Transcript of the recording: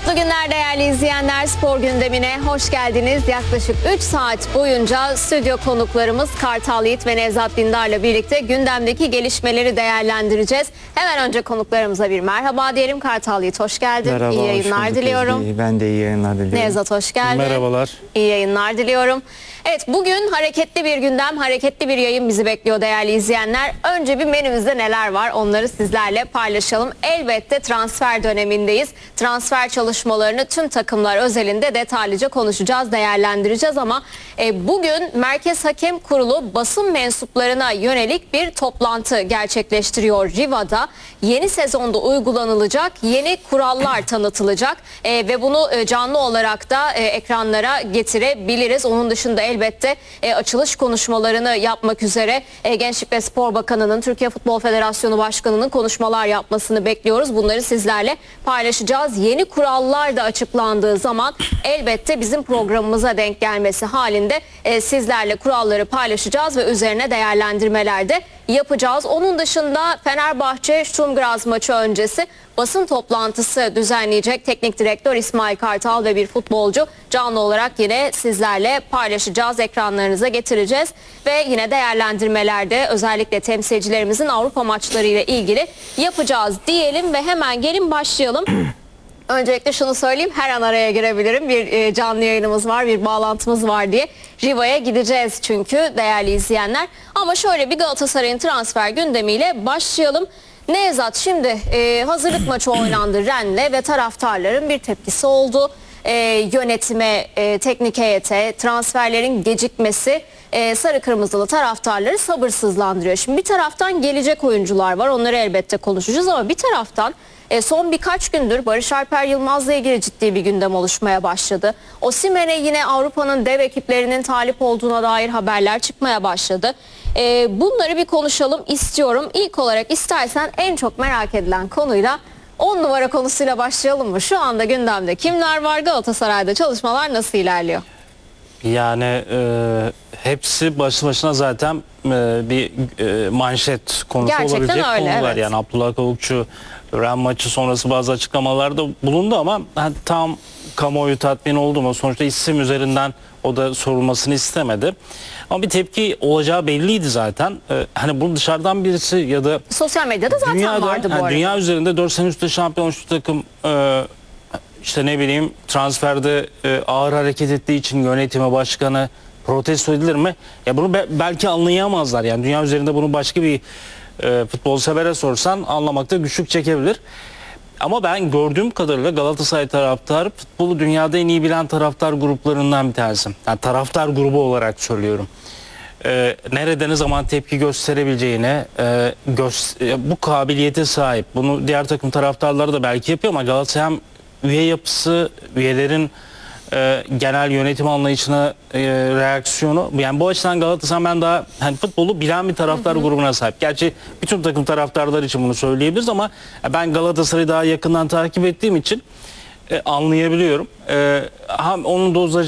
Mutlu günler değerli izleyenler. Spor gündemine hoş geldiniz. Yaklaşık 3 saat boyunca stüdyo konuklarımız Kartal Yiğit ve Nevzat Dindar'la birlikte gündemdeki gelişmeleri değerlendireceğiz. Hemen önce konuklarımıza bir merhaba diyelim. Kartal Yiğit hoş geldin. Merhaba, İyi yayınlar diliyorum. Ezgi. Ben de iyi yayınlar diliyorum. Nevzat hoş geldin. Merhabalar. İyi yayınlar diliyorum. Evet, bugün hareketli bir gündem, hareketli bir yayın bizi bekliyor değerli izleyenler. Önce bir menümüzde neler var onları sizlerle paylaşalım. Elbette transfer dönemindeyiz. Transfer çalışmalarını tüm takımlar özelinde detaylıca konuşacağız, değerlendireceğiz ama bugün Merkez Hakem Kurulu basın mensuplarına yönelik bir toplantı gerçekleştiriyor Riva'da. Yeni sezonda uygulanılacak yeni kurallar tanıtılacak ve bunu canlı olarak da ekranlara getirebiliriz. Onun dışında elbette açılış konuşmalarını yapmak üzere Gençlik ve Spor Bakanı'nın, Türkiye Futbol Federasyonu Başkanı'nın konuşmalar yapmasını bekliyoruz. Bunları sizlerle paylaşacağız. Yeni kurallar da açıklandığı zaman elbette bizim programımıza denk gelmesi halinde sizlerle kuralları paylaşacağız ve üzerine değerlendirmeler de yapacağız. Onun dışında Fenerbahçe Sturm Graz maçı öncesi basın toplantısı düzenleyecek teknik direktör İsmail Kartal ve bir futbolcu canlı olarak yine sizlerle paylaşacağız, ekranlarınıza getireceğiz ve yine değerlendirmelerde özellikle temsilcilerimizin Avrupa maçları ile ilgili yapacağız diyelim ve hemen gelin başlayalım. Öncelikle şunu söyleyeyim, her an araya girebilirim. Bir canlı yayınımız var, bir bağlantımız var diye. Riva'ya gideceğiz çünkü değerli izleyenler. Ama şöyle bir Galatasaray'ın transfer gündemiyle başlayalım. Nevzat, şimdi hazırlık maçı oynandı Rennes'le ve taraftarların bir tepkisi oldu. Yönetime, teknik heyete, transferlerin gecikmesi sarı kırmızılı taraftarları sabırsızlandırıyor. Şimdi bir taraftan gelecek oyuncular var, onları elbette konuşacağız ama bir taraftan son birkaç gündür Barış Alper Yılmaz'la ilgili ciddi bir gündem oluşmaya başladı. Osimhen'e yine Avrupa'nın dev ekiplerinin talip olduğuna dair haberler çıkmaya başladı. Bunları bir konuşalım istiyorum. İlk olarak istersen en çok merak edilen konuyla 10 numara konusuyla başlayalım mı? Şu anda gündemde kimler var? Galatasaray'da çalışmalar nasıl ilerliyor? Yani hepsi başlı başına zaten bir manşet konusu Gerçekten olabilecek öyle, konular. evet. Yani Abdullah Kavukçu Rennes maçı sonrası bazı açıklamalarda bulundu ama tam kamuoyu tatmin oldu mu? Sonuçta isim üzerinden o da sorulmasını istemedi. Ama bir tepki olacağı belliydi zaten. Hani bunu dışarıdan birisi ya da Sosyal medyada zaten vardı bu arada. dünya üzerinde 4 sene üstte şampiyon olmuş takım işte ne bileyim transferde ağır hareket ettiği için yönetime, başkanı protesto edilir mi? Ya bunu belki anlayamazlar. Yani dünya üzerinde bunu başka bir futbol severe sorsan anlamakta güçlük çekebilir. Ama ben gördüğüm kadarıyla Galatasaray taraftarı futbolu dünyada en iyi bilen taraftar gruplarından bir tanesi. Yani taraftar grubu olarak söylüyorum. Nerede ne zaman tepki gösterebileceğine bu kabiliyete sahip. Bunu diğer takım taraftarları da belki yapıyor ama Galatasaray hem üye yapısı, üyelerin genel yönetim anlayışına reaksiyonu, yani bu açıdan Galatasaray ben daha hani futbolu bilen bir taraftar grubuna sahip. Gerçi bütün takım taraftarları için bunu söyleyebiliriz ama ben Galatasaray'ı daha yakından takip ettiğim için anlayabiliyorum. Onun dozajı